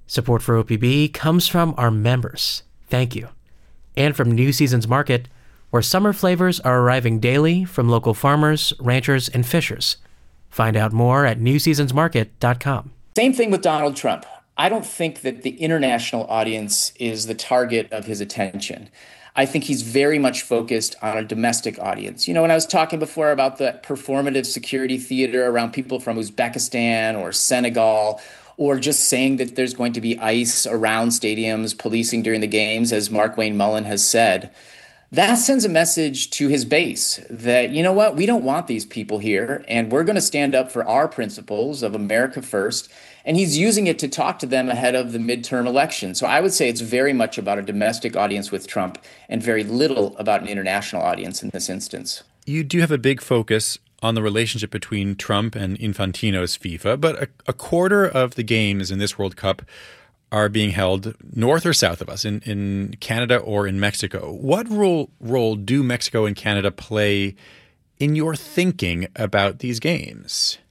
Support for OPB comes from our members. Thank you. And from New Seasons Market, where summer flavors are arriving daily from local farmers, ranchers, and fishers. Find out more at newseasonsmarket.com. Same thing with Donald Trump. I don't think that the international audience is the target of his attention. I think he's very much focused on a domestic audience. You know, when I was talking before about the performative security theater around people from Uzbekistan or Senegal, or just saying that there's going to be ICE around stadiums policing during the games, as Markwayne Mullin has said, that sends a message to his base that, you know what, we don't want these people here, and we're going to stand up for our principles of America first. And he's using it to talk to them ahead of the midterm election. So I would say it's very much about a domestic audience with Trump and very little about an international audience in this instance. You do have a big focus on the relationship between Trump and Infantino's FIFA, but a quarter of the games in this World Cup are being held north or south of us, in Canada or in Mexico. What role do Mexico and Canada play in your thinking about these games?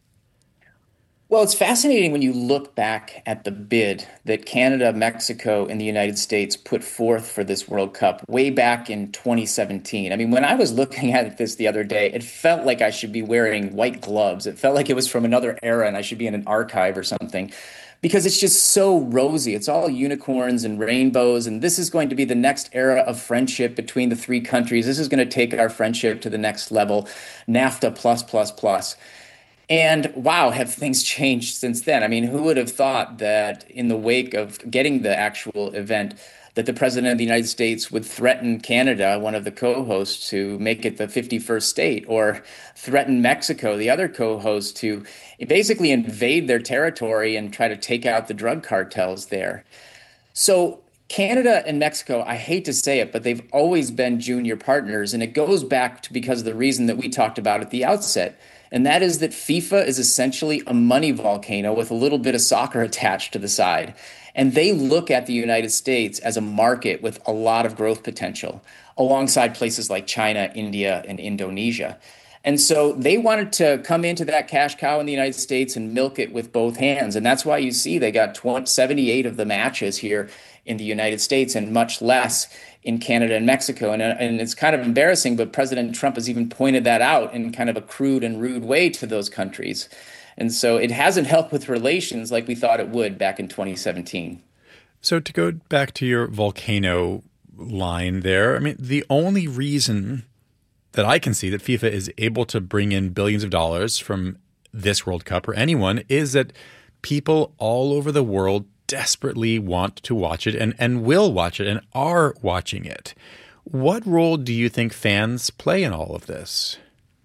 Well, it's fascinating when you look back at the bid that Canada, Mexico, and the United States put forth for this World Cup way back in 2017. I mean, when I was looking at this the other day, it felt like I should be wearing white gloves. It felt like it was from another era and I should be in an archive or something, because it's just so rosy. It's all unicorns and rainbows, and this is going to be the next era of friendship between the three countries. This is going to take our friendship to the next level, NAFTA plus, plus, plus. And wow, have things changed since then? I mean, who would have thought that in the wake of getting the actual event, that the president of the United States would threaten Canada, one of the co-hosts, to make it the 51st state, or threaten Mexico, the other co-host, to basically invade their territory and try to take out the drug cartels there. So Canada and Mexico, I hate to say it, but they've always been junior partners. And it goes back to because of the reason that we talked about at the outset. And that is that FIFA is essentially a money volcano with a little bit of soccer attached to the side. And they look at the United States as a market with a lot of growth potential, alongside places like China, India, and Indonesia. And so they wanted to come into that cash cow in the United States and milk it with both hands. And that's why you see they got 78 of the matches here in the United States and much less in Canada and Mexico. And it's kind of embarrassing, but President Trump has even pointed that out in kind of a crude and rude way to those countries. And so it hasn't helped with relations like we thought it would back in 2017. So to go back to your volcano line there, I mean, the only reason that I can see that FIFA is able to bring in billions of dollars from this World Cup or anyone is that people all over the world desperately want to watch it and will watch it and are watching it. What role do you think fans play in all of this?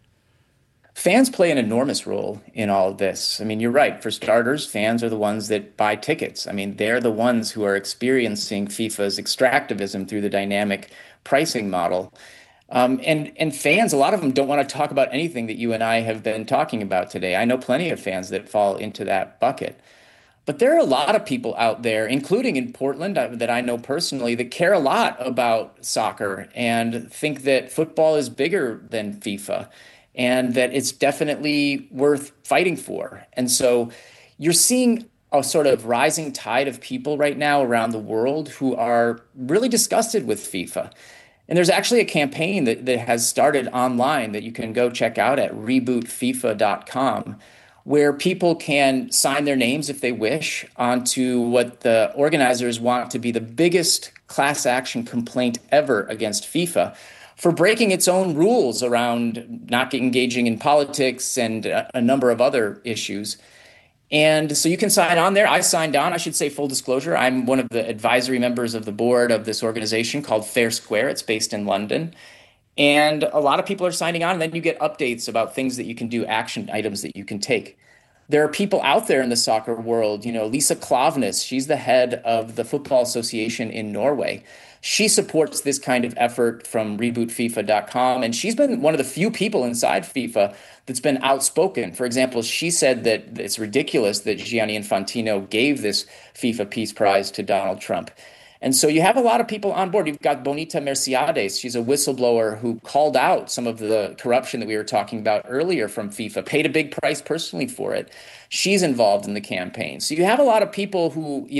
Fans play an enormous role in all of this. I mean, you're right. For starters, fans are the ones that buy tickets. I mean, they're the ones who are experiencing FIFA's extractivism through the dynamic pricing model. And fans, a lot of them don't want to talk about anything that you and I have been talking about today. I know plenty of fans that fall into that bucket. But there are a lot of people out there, including in Portland, that I know personally, that care a lot about soccer and think that football is bigger than FIFA and that it's definitely worth fighting for. And so you're seeing a sort of rising tide of people right now around the world who are really disgusted with FIFA. And there's actually a campaign that has started online that you can go check out at rebootfifa.com, where people can sign their names if they wish onto what the organizers want to be the biggest class action complaint ever against FIFA for breaking its own rules around not engaging in politics and a number of other issues. And so you can sign on there. I signed on. I should say, full disclosure, I'm one of the advisory members of the board of this organization called Fair Square. It's based in London. And a lot of people are signing on, and then you get updates about things that you can do, action items that you can take. There are people out there in the soccer world, you know, Lisa Klaveness, she's the head of the Football Association in Norway. She supports this kind of effort from rebootfifa.com, and she's been one of the few people inside FIFA that's been outspoken. For example, she said that it's ridiculous that Gianni Infantino gave this FIFA Peace Prize to Donald Trump. And so you have a lot of people on board. You've got Bonita Merciades. She's a whistleblower who called out some of the corruption that we were talking about earlier from FIFA, paid a big price personally for it. She's involved in the campaign. So you have a lot of people who